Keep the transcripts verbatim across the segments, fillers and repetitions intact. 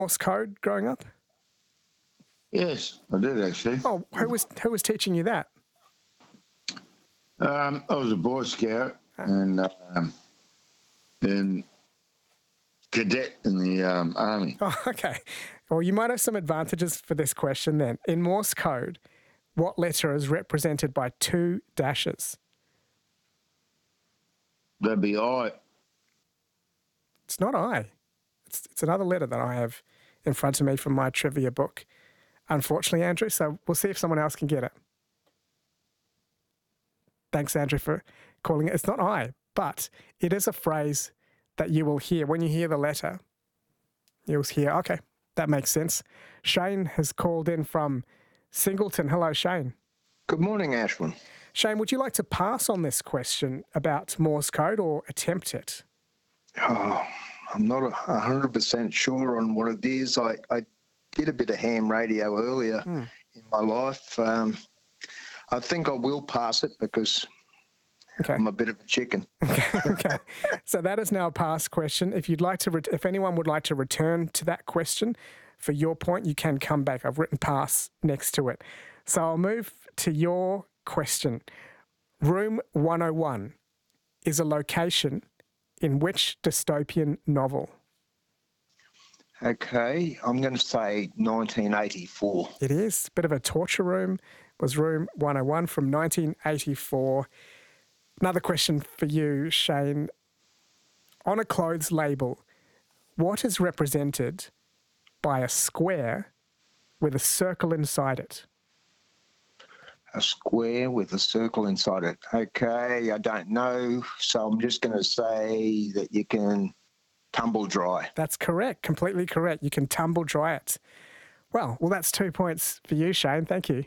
Morse code growing up? Yes, I did actually. Oh, who was who was teaching you that? Um, I was a Boy Scout and um, then cadet in the um, Army. Oh, okay. Well, you might have some advantages for this question then. In Morse code, what letter is represented by two dashes? That'd be I. It's not I. It's, it's another letter that I have in front of me from my trivia book, unfortunately, Andrew. So we'll see if someone else can get it. Thanks, Andrew, for calling it. It's not I, but it is a phrase that you will hear. When you hear the letter, you'll hear, okay, that makes sense. Shane has called in from Singleton. Hello, Shane. Good morning, Ashwin. Shane, would you like to pass on this question about Morse code or attempt it? Oh, I'm not one hundred percent sure on what it is. I, I did a bit of ham radio earlier mm. in my life. Um, I think I will pass it because okay. I'm a bit of a chicken. Okay. okay. So that is now a pass question. If you'd like to, re- if anyone would like to return to that question for your point, you can come back. I've written pass next to it. So I'll move to your question. Room one oh one is a location in which dystopian novel? Okay, I'm going to say nineteen eighty-four. It is. Bit of a torture room. It was Room one oh one from nineteen eighty-four. Another question for you, Shane. On a clothes label, what is represented by a square with a circle inside it? A square with a circle inside it. Okay, I don't know, so I'm just going to say that you can tumble dry. That's correct, completely correct. You can tumble dry it. Well, well, that's two points for you, Shane. Thank you.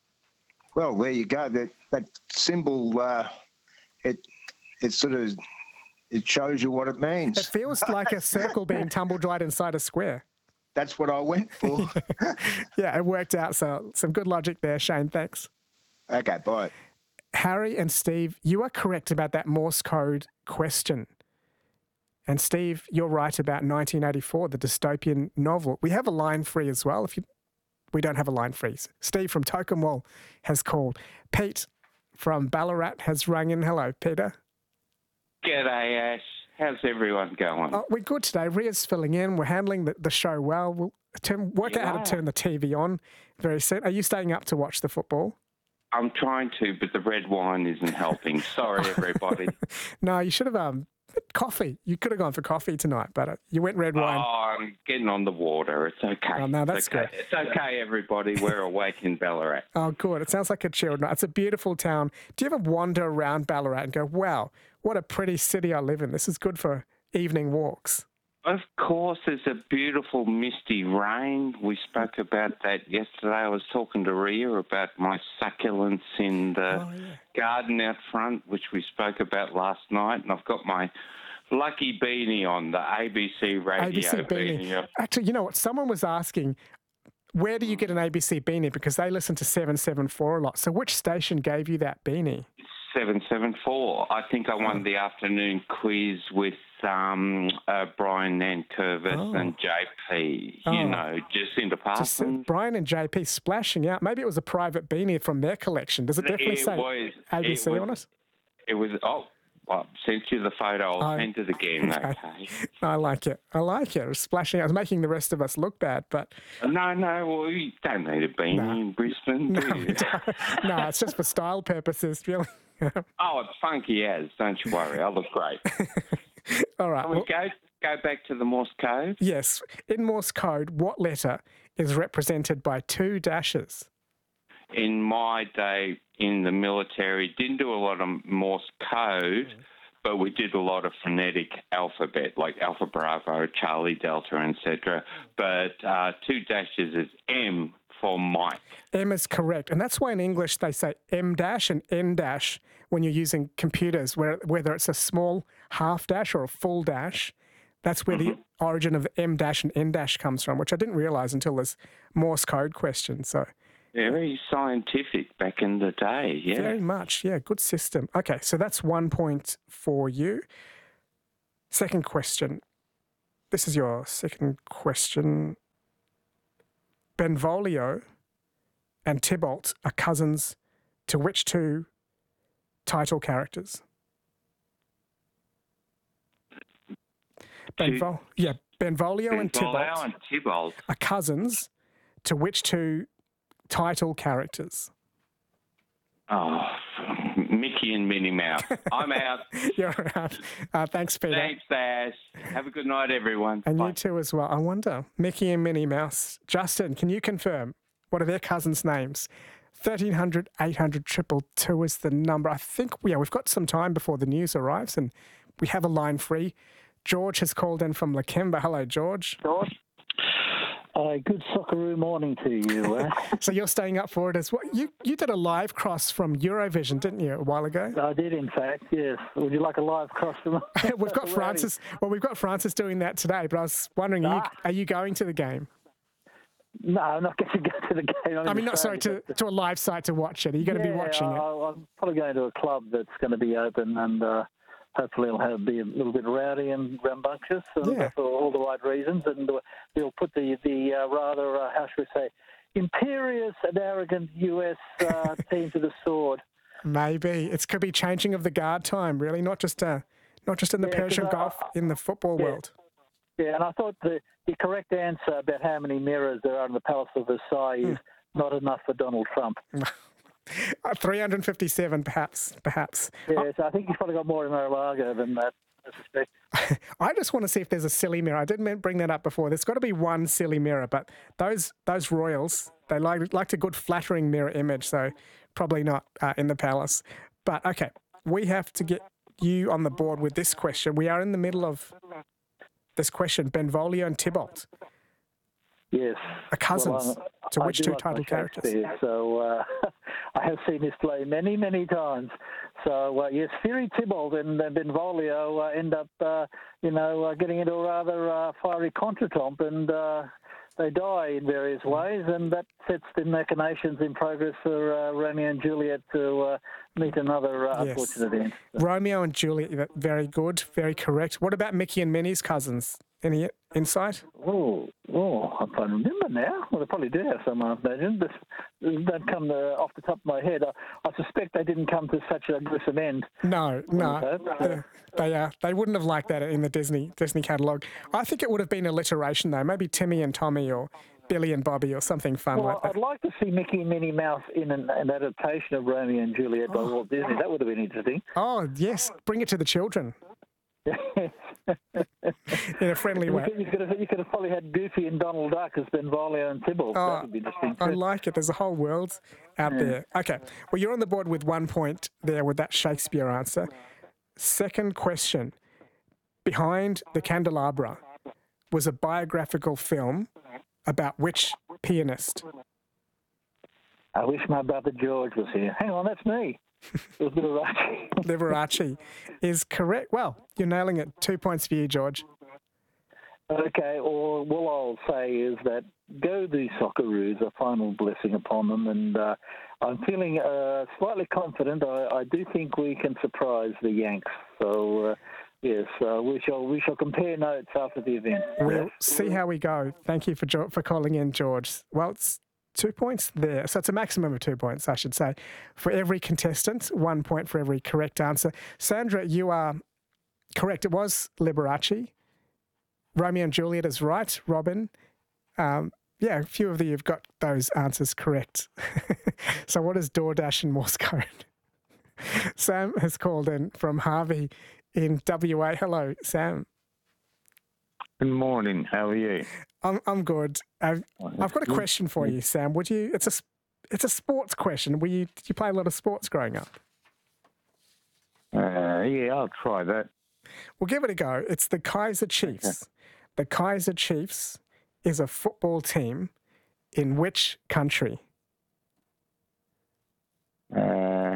Well, there you go. That that symbol, uh, it it sort of it shows you what it means. It feels like a circle being tumble dried inside a square. That's what I went for. Yeah, it worked out. So some good logic there, Shane. Thanks. Okay, bye. Harry and Steve, you are correct about that Morse code question. And Steve, you're right about nineteen eighty-four, the dystopian novel. We have a line free as well. If you, we don't have a line free. Steve from Tokemwell has called. Pete from Ballarat has rung in. Hello, Peter. G'day, Ash. How's everyone going? Oh, we're good today. Ria's filling in. We're handling the, the show well. We'll turn, work yeah. out how to turn the T V on very soon. Are you staying up to watch the football? I'm trying to, but the red wine isn't helping. Sorry, everybody. No, you should have um coffee. You could have gone for coffee tonight, but uh, you went red wine. Oh, I'm getting on the water. It's okay. Oh, no, that's it's okay. good. It's okay, everybody. We're awake in Ballarat. Oh, good. It sounds like a chilled night. It's a beautiful town. Do you ever wander around Ballarat and go, wow, what a pretty city I live in? This is good for evening walks. Of course, there's a beautiful misty rain. We spoke about that yesterday. I was talking to Ria about my succulents in the oh, yeah. garden out front, which we spoke about last night. And I've got my lucky beanie on, the A B C radio A B C beanie. beanie. Actually, you know what? Someone was asking, where do you get an A B C beanie? Because they listen to seven seven four a lot. So which station gave you that beanie? seven seven four. I think I won the afternoon quiz with um, uh, Brian Nankervis oh. and J P, oh. you know, Jacinta Parsons. Just, Brian and J P splashing out. Maybe it was a private beanie from their collection. Does it definitely it say was, A B C it was, on it? It was, oh, I sent you the photo. I'll I, send it again, okay. okay? I like it. I like it. It was splashing out. It was making the rest of us look bad, but... No, no, well, you don't need a beanie no. in Brisbane, no, do you? no, it's just for style purposes, really. Oh, it's funky as. Don't you worry. I look great. All right. Can we well, go, go back to the Morse code? Yes. In Morse code, what letter is represented by two dashes? In my day in the military, didn't do a lot of Morse code, mm. but we did a lot of phonetic alphabet, like Alpha Bravo, Charlie Delta, et cetera. But uh, two dashes is M for Mike. M is correct. And that's why in English they say M dash and N dash when you're using computers, where, whether it's a small half dash or a full dash. That's where mm-hmm. the origin of M dash and N dash comes from, which I didn't realise until this Morse code question. So very scientific back in the day, yeah. Very much, yeah. Good system. Okay, so that's one point for you. Second question. This is your second question. Benvolio and Tybalt are cousins to which two title characters? Benvol- yeah, Benvolio and Benvolio Tybalt and Tybalt. are cousins to which two title characters? Oh, Mickey and Minnie Mouse. I'm out. You're out. Uh, thanks, Peter. Thanks, Ash. Have a good night, everyone. And Bye. you too as well. I wonder, Mickey and Minnie Mouse. Justin, can you confirm what are their cousins' names? thirteen hundred, eight hundred, triple two is the number. I think, yeah, we've got some time before the news arrives and we have a line free. George has called in from Lakemba. Hello, George. George? Uh, good Socceroo morning to you. Uh. So you're staying up for it as well. You you did a live cross from Eurovision, didn't you, a while ago? I did, in fact, yes. Would you like a live cross from We've got Francis. Well, we've got Francis doing that today, but I was wondering, are you, Ah. are you going to the game? No, I'm not going to go to the game. I'm I in mean, not sorry, Australia, to, but- to a live site to watch it. Are you going to yeah, be watching I, it? I'm probably going to a club that's going to be open and uh, hopefully it'll have, be a little bit rowdy and rambunctious uh, Yeah. for all the right reasons. And uh, we'll put the, the uh, rather, uh, how should we say, imperious and arrogant U S uh, team to the sword. Maybe it could be changing of the guard time, really, not just uh, not just in the Yeah, 'cause Persian I- Gulf, in the football yeah. world. Yeah, and I thought the, the correct answer about how many mirrors there are in the Palace of Versailles is not enough for Donald Trump. Uh, three hundred fifty-seven, perhaps, perhaps. Yeah, so I think he's probably got more in Mar-a-Lago than that, I suspect. I just want to see if there's a silly mirror. I didn't bring that up before. There's got to be one silly mirror, but those those royals, they like liked a good flattering mirror image, so probably not uh, in the palace. But okay, we have to get you on the board with this question. We are in the middle of this question. Benvolio and Tybalt Yes. are cousins. Well, I'm- to I which do two like title my characters? Shakespeare, So uh, I have seen this play many, many times. So uh, yes, Fury Tybalt and uh, Benvolio uh, end up, uh, you know, uh, getting into a rather uh, fiery contretemps, and uh, they die in various ways, and that sets the machinations in progress for uh, Romeo and Juliet to uh, meet another uh, Yes. unfortunate end. Romeo and Juliet, very good, very correct. What about Mickey and Minnie's cousins? Any insight? Oh, oh, I can't remember now. Well, they probably do have some, I imagine. But they don't come uh, off the top of my head. I, I suspect they didn't come to such a gruesome end. No, no. Okay. They, they, uh, they wouldn't have liked that in the Disney Disney catalogue. I think it would have been alliteration, though. Maybe Timmy and Tommy or Billy and Bobby or something fun Well, like that. I'd like to see Mickey and Minnie Mouse in an, an adaptation of Romeo and Juliet by Walt Disney. That would have been interesting. Oh, yes. Bring it to the children in a friendly You way. could, you, could have, you could have probably had Goofy and Donald Duck as Benvolio and Tybalt. Oh, that would be interesting. I too. like it. There's a whole world out there. Okay. Well, you're on the board with one point there with that Shakespeare answer. Second question. Behind the Candelabra was a biographical film about which pianist? I wish my brother George was here. Hang on, that's me. It was Liberace. Liberace is correct. Well, you're nailing it. Two points for you, George. Okay, or all I'll say is that go the Socceroos, a final blessing upon them, and uh, I'm feeling uh, slightly confident. I, I do think we can surprise the Yanks. So, uh, yes, uh, we shall we shall compare notes after the event. We'll see how we go. Thank you for jo- for calling in, George. Well, it's two points there. So it's a maximum of two points, I should say, for every contestant, one point for every correct answer. Sandra, you are correct. It was Liberace. Romeo and Juliet is right. Robin, um, yeah, a few of you have got those answers correct. So what is DoorDash in Morse code? Sam has called in from Harvey in W A. Hello, Sam. Good morning. How are you? I'm I'm good. I've, I've got a question for you, Sam. Would you? It's a s- it's a sports question. Were you did you play a lot of sports growing up? Uh, yeah, I'll try that. Well, give it a go. It's the Kaiser Chiefs. The Kaiser Chiefs is a football team in which country? Uh,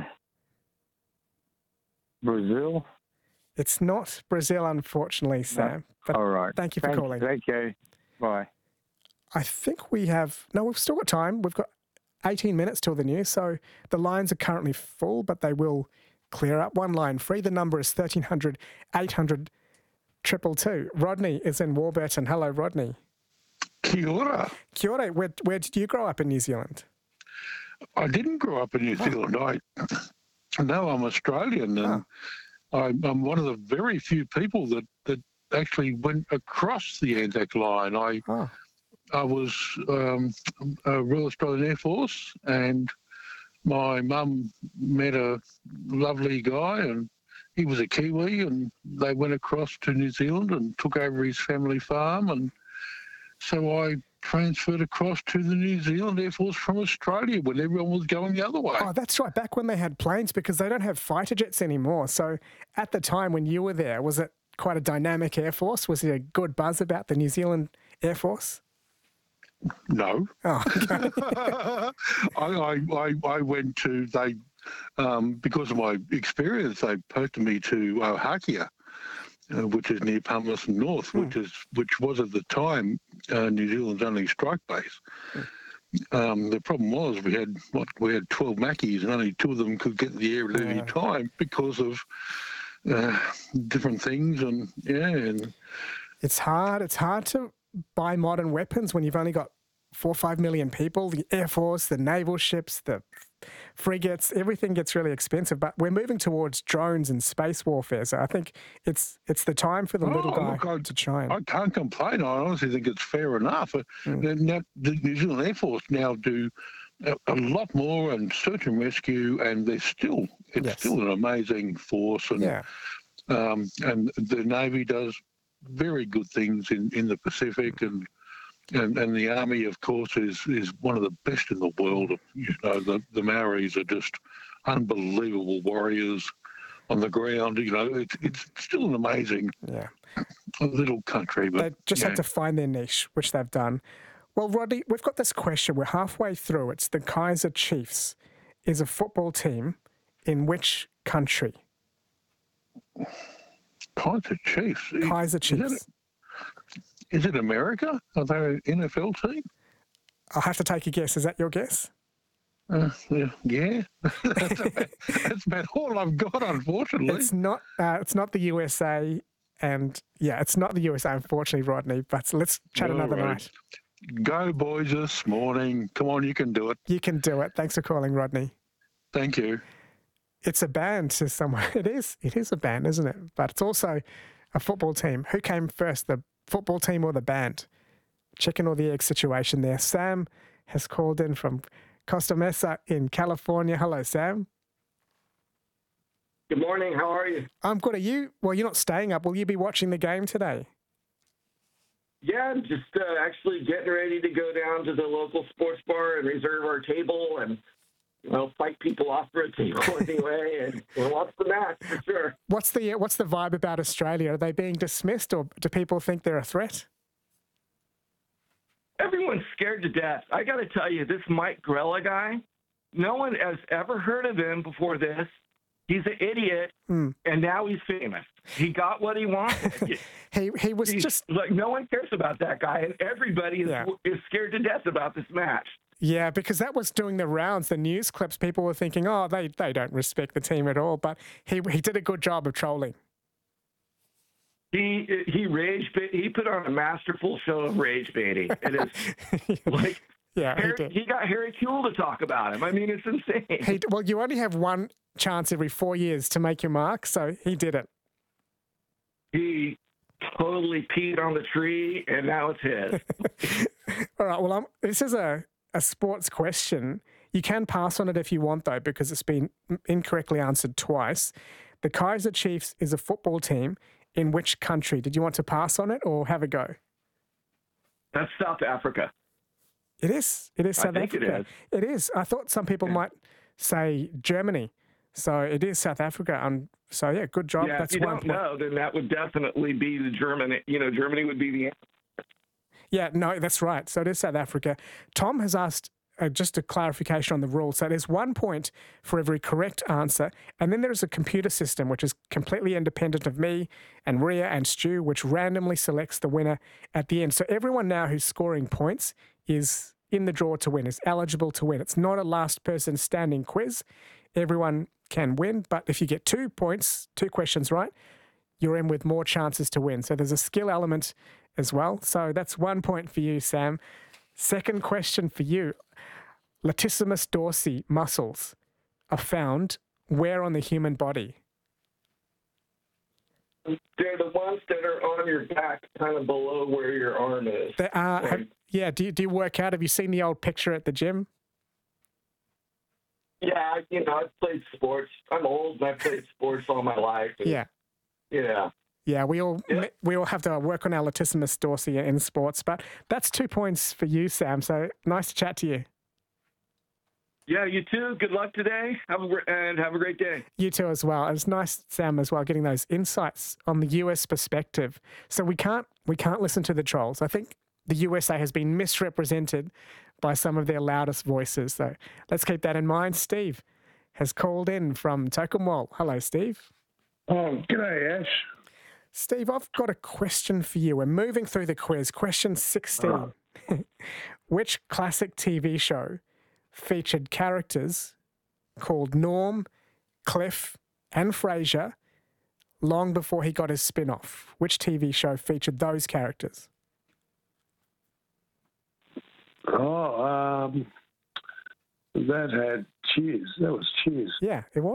Brazil. It's not Brazil, unfortunately, Sam. But All right. thank you for Thank, calling. Thank you. Bye. I think we have. No, we've still got time. We've got eighteen minutes till the news, so the lines are currently full, but they will clear up. One line free. The number is thirteen hundred, eight hundred, triple two. Rodney is in Warburton. Hello, Rodney. Kia ora. Kia ora. Where, where did you grow up in New Zealand? I didn't grow up in New Zealand. I no, I'm Australian, and I, I'm one of the very few people that, that actually went across the Anzac line. I Oh. I was um, a Royal Australian Air Force, and my mum met a lovely guy, and he was a Kiwi, and they went across to New Zealand and took over his family farm, and so I transferred across to the New Zealand Air Force from Australia when everyone was going the other way. Oh, that's right. Back when they had planes, because they don't have fighter jets anymore. So at the time when you were there, was it quite a dynamic Air Force? Was there a good buzz about the New Zealand Air Force? No. Oh, okay. I, I, I, I went to, they, um, because of my experience, they posted me to Ohakia, uh, which is near Palmerston North, Hmm. which is which was at the time uh, New Zealand's only strike base. Um, the problem was we had what we had twelve Mackies, and only two of them could get in the air at any Yeah. time because of uh, different things, and yeah, and It's hard. It's hard to buy modern weapons when you've only got four or five million people. The Air Force, the naval ships, the frigates, everything gets really expensive. But we're moving towards drones and space warfare. So I think it's it's the time for the little Oh, guy look, I- to shine. I can't complain. I honestly think it's fair enough. Uh, Now, the New Zealand Air Force now do a, a lot more and search and rescue, and they're still it's Yes. still an amazing force. And yeah. um, and the Navy does very good things in, in the Pacific, and, and and the Army, of course, is is one of the best in the world. You know, the the Maoris are just unbelievable warriors on the ground. You know, it's it's still an amazing Yeah. little country, but They just yeah. had to find their niche, which they've done. Well, Rodney, we've got this question. We're halfway through. It's the Kaiser Chiefs is a football team in which country? Kaiser Chiefs. Kaiser Is Chiefs. it, is it America? Are they an N F L team? I'll have to take a guess. Is that your guess? Uh, yeah, yeah. that's, about, that's about all I've got, unfortunately. It's not. Uh, it's not the U S A, and yeah, it's not the U S A, unfortunately, Rodney. But let's chat All another right. night. Go, boys, this morning. Come on, you can do it. You can do it. Thanks for calling, Rodney. Thank you. It's a band to someone. It is. It is a band, isn't it? But it's also a football team. Who came first, the football team or the band? Chicken or the egg situation there. Sam has called in from Costa Mesa in California. Hello, Sam. Good morning. How are you? I'm good. Are you? Well, you're not staying up. Will you be watching the game today? Yeah, I'm just uh, actually getting ready to go down to the local sports bar and reserve our table and, you know, fight people off for a table anyway and we'll watch the match for sure. What's the What's the vibe about Australia? Are they being dismissed, or do people think they're a threat? Everyone's scared to death. I got to tell you, this Mike Grella guy, no one has ever heard of him before this. He's an idiot, Mm. and now he's famous. He got what he wanted. He he was He's- just like no one cares about that guy, and everybody is, Yeah. is scared to death about this match. yeah, because that was doing the rounds. The news clips, people were thinking, oh, they they don't respect the team at all. But he he did a good job of trolling. He he rage bait. He put on a masterful show of rage baiting. It is like Yeah, he Harry, did. he got Harry Kuehl to talk about him. I mean, it's insane. He, well, you only have one chance every four years to make your mark, so he did it. He totally peed on the tree, and now it's his. All right, well, um, this is a, a sports question. You can pass on it if you want, though, because it's been incorrectly answered twice. The Kaiser Chiefs is a football team in which country? Did you want to pass on it or have a go? That's South Africa. It is. It is I South think it Africa. is. It is. I thought some people Yeah. might say Germany. So it is South Africa. Um, so, yeah, good job. Yeah, That's if you one don't point. know, then that would definitely be the Germany. You know, Germany would be the. Yeah, no, that's right. So it is South Africa. Tom has asked uh, just a clarification on the rule. So there's one point for every correct answer. And then there's a computer system, which is completely independent of me and Ria and Stu, which randomly selects the winner at the end. So everyone now who's scoring points is in the draw to win, is eligible to win. It's not a last person standing quiz. Everyone can win. But if you get two points, two questions right, you're in with more chances to win. So there's a skill element as well. So that's one point for you, Sam. Second question for you. Latissimus dorsi muscles are found where on the human body? They're the ones that are on your back, kind of below where your arm is. They are, Right. have, yeah, do you, do you work out? Have you seen the old picture at the gym? Yeah, you know, I've played sports. I'm old, and I've played sports all my life. And, Yeah. Yeah. Yeah, we all Yeah. we all have to work on our latissimus dorsi in sports, but that's two points for you, Sam. So nice to chat to you. Yeah, you too. Good luck today. Have a gr- and have a great day. You too as well. It's nice, Sam, as well, getting those insights on the U S perspective. So we can't we can't listen to the trolls. I think the U S A has been misrepresented by some of their loudest voices. So let's keep that in mind. Steve has called in from Tokemwal. Hello, Steve. Oh, g'day, Ash. Steve, I've got a question for you. We're moving through the quiz. Question sixteen. Which classic T V show featured characters called Norm, Cliff, and Frasier long before he got his spin-off? Which T V show featured those characters? Oh, um, that had Cheers. That was Cheers. Yeah, it was.